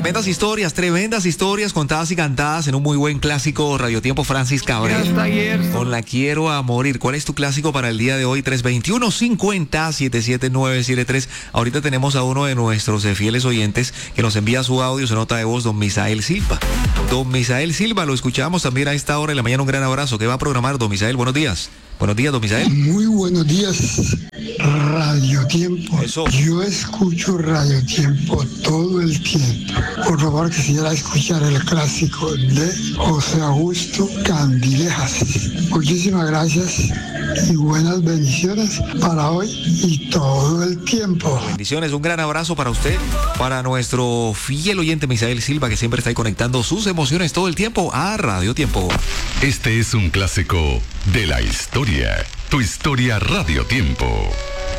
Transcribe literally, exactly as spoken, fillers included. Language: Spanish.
Tremendas historias, tremendas historias contadas y cantadas en un muy buen clásico Radio Tiempo. Francis Cabrera, con La Quiero a Morir. ¿Cuál es tu clásico para el día de hoy? tres dos uno, cincuenta, setenta y siete nueve siete tres. Ahorita tenemos a uno de nuestros eh, fieles oyentes que nos envía su audio, su nota de voz, don Misael Silva. Don Misael Silva, lo escuchamos también a esta hora de la mañana. Un gran abrazo. ¿Qué va a programar, don Misael? Buenos días. Buenos días, don Misael. Muy buenos días, Radio Tiempo. Eso. Yo escucho Radio Tiempo todo el tiempo. Por favor, quisiera escuchar el clásico de José Augusto Candilejas. Muchísimas gracias y buenas bendiciones para hoy y todo el tiempo. Bendiciones, un gran abrazo para usted, para nuestro fiel oyente Misael Silva, que siempre está ahí conectando sus emociones todo el tiempo a Radio Tiempo. Este es un clásico de la historia. Tu historia Radio Tiempo.